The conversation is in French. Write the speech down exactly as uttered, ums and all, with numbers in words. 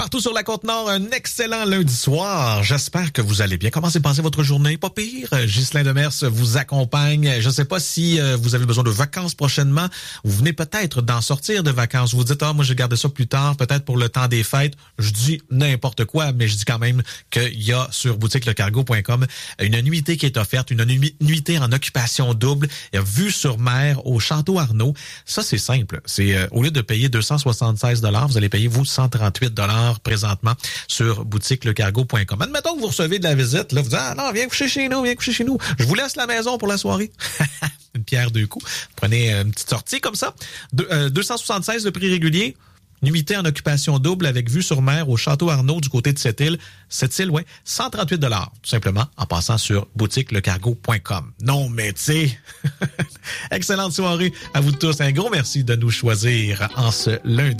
Partout sur la Côte-Nord, un excellent lundi soir. J'espère que vous allez bien. Comment s'est passée votre journée? Pas pire. Ghislain Demers vous accompagne. Je ne sais pas si euh, vous avez besoin de vacances prochainement. Vous venez peut-être d'en sortir de vacances. Vous vous dites, ah, moi, je vais garder ça plus tard, peut-être pour le temps des fêtes. Je dis n'importe quoi, mais je dis quand même qu'il y a sur boutique le cargo point com une nuitée qui est offerte, une nu- nuitée en occupation double, vue sur mer au Château Arnaud. Ça, c'est simple. C'est euh, au lieu de payer deux cent soixante-seize dollars, vous allez payer, vous, cent trente-huit dollars présentement sur boutique le cargo point com. Admettons que vous recevez de la visite, là, vous dites, ah non, viens coucher chez nous, viens coucher chez nous. Je vous laisse la maison pour la soirée. Une pierre deux coups. Prenez une petite sortie comme ça. De, euh, deux cent soixante-seize le prix régulier. Nuitée en occupation double avec vue sur mer au Château Arnaud du côté de cette île. Cette île, ouais, cent trente-huit dollars, tout simplement, en passant sur boutique le cargo point com. Non, mais tu sais, excellente soirée à vous tous. Un gros merci de nous choisir en ce lundi.